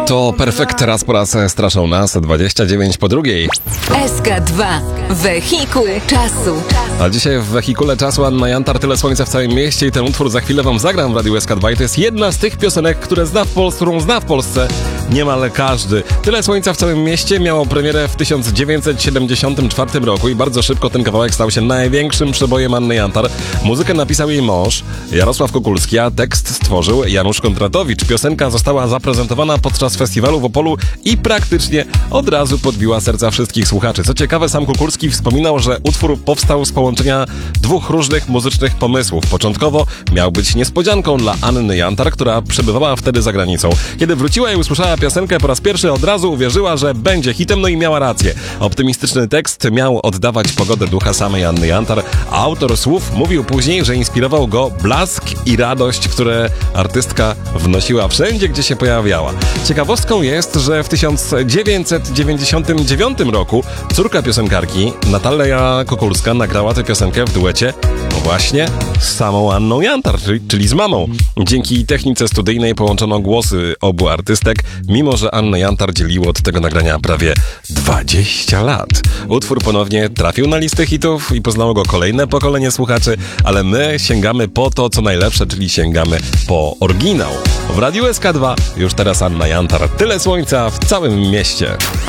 To Perfekt, raz po raz straszą nas, 29 po drugiej. SK2. Wehikuł czasu. A dzisiaj w Wehikule czasu Anna Jantar, Tyle słońca w całym mieście i ten utwór za chwilę wam zagram w Radiu SK2 i to jest jedna z tych piosenek, którą zna w Polsce niemal każdy. Tyle słońca w całym mieście miało premierę w 1974 roku i bardzo szybko ten kawałek stał się największym przebojem Anny Jantar. Muzykę napisał jej mąż, Jarosław Kukulski, a tekst stworzył Janusz Kondratowicz. Piosenka została zaprezentowana podczas festiwalu w Opolu i praktycznie od razu podbiła serca wszystkich słuchaczy. Co ciekawe, sam Kukulski wspominał, że utwór powstał z połączenia dwóch różnych muzycznych pomysłów. Początkowo miał być niespodzianką dla Anny Jantar, która przebywała wtedy za granicą. Kiedy wróciła i usłyszała piosenkę po raz pierwszy, od razu uwierzyła, że będzie hitem, no i miała rację. Optymistyczny tekst miał oddawać pogodę ducha samej Anny Jantar, a autor słów mówił później, że inspirował go blask i radość, które artystka wnosiła wszędzie, gdzie się pojawiała. Ciekawostką jest, że w 1999 roku córka piosenkarki, Natalia Kukulska, nagrała tę piosenkę w duecie właśnie z samą Anną Jantar, czyli z mamą. Dzięki technice studyjnej połączono głosy obu artystek, mimo że Annę Jantar dzieliło od tego nagrania prawie 20 lat. Utwór ponownie trafił na listę hitów i poznało go kolejne pokolenie słuchaczy, ale my sięgamy po to, co najlepsze, czyli sięgamy po oryginał. W Radiu SK2 już teraz Anna Jantar, Tyle słońca w całym mieście.